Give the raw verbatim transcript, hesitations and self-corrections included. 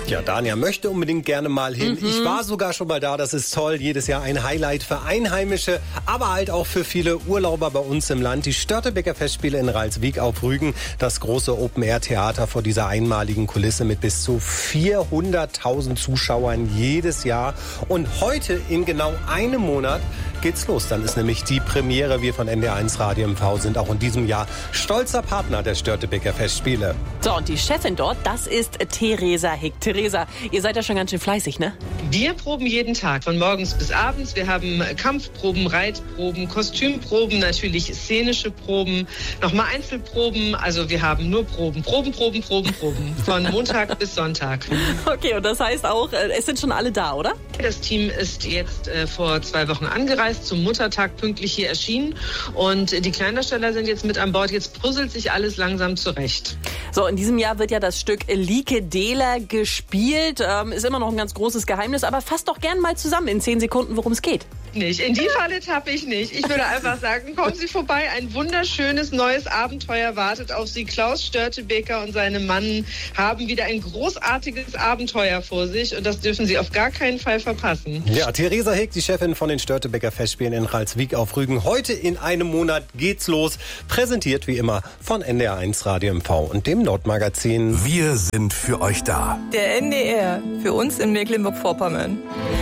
Ja, Dania möchte unbedingt gerne mal hin. Mhm. Ich war sogar schon mal da, das ist toll. Jedes Jahr ein Highlight für Einheimische, aber halt auch für viele Urlauber bei uns im Land. Die Störtebeker Festspiele in Ralswiek auf Rügen, das große Open-Air-Theater vor dieser einmaligen Kulisse mit bis zu vierhunderttausend Zuschauern jedes Jahr. Und heute in genau einem Monat geht's los. Dann ist nämlich die Premiere. Wir von N D R eins Radio M V sind auch in diesem Jahr stolzer Partner der Störtebeker Festspiele. So, und die Chefin dort, das ist Theresa Hick. Theresa, ihr seid ja schon ganz schön fleißig, ne? Wir proben jeden Tag, von morgens bis abends. Wir haben Kampfproben, Reitproben, Kostümproben, natürlich szenische Proben, nochmal Einzelproben. Also wir haben nur Proben, Proben, Proben, Proben, Proben. Von Montag bis Sonntag. Okay, und das heißt auch, es sind schon alle da, oder? Das Team ist jetzt äh, vor zwei Wochen angereist, zum Muttertag pünktlich hier erschienen. Und die Kleindarsteller sind jetzt mit an Bord. Jetzt puzzelt sich alles langsam zurecht. So, in diesem Jahr wird ja das Stück Lieke Dehler gespielt. Ähm, ist immer noch ein ganz großes Geheimnis, aber fasst doch gern mal zusammen in zehn Sekunden, worum es geht. Nicht. In die Falle tappe ich nicht. Ich würde einfach sagen, kommen Sie vorbei. Ein wunderschönes neues Abenteuer wartet auf Sie. Klaus Störtebeker und seine Mann haben wieder ein großartiges Abenteuer vor sich und das dürfen Sie auf gar keinen Fall verpassen. Ja, Theresa Hick, die Chefin von den Störtebeker Festspielen in Ralswiek auf Rügen. Heute in einem Monat geht's los. Präsentiert wie immer von N D R eins Radio M V und dem Nordmagazin. Wir sind für euch da. Der N D R, für uns in Mecklenburg-Vorpommern.